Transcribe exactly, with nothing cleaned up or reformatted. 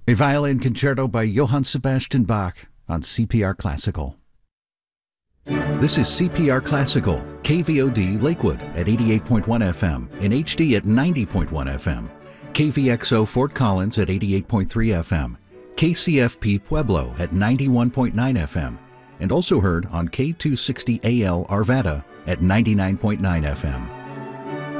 A violin concerto by Johann Sebastian Bach on C P R Classical. This is C P R Classical, K V O D Lakewood at eighty-eight point one F M and H D at ninety point one F M, K V X O Fort Collins at eighty-eight point three F M, K C F P Pueblo at ninety-one point nine F M, and also heard on K two sixty A L Arvada at ninety-nine point nine F M.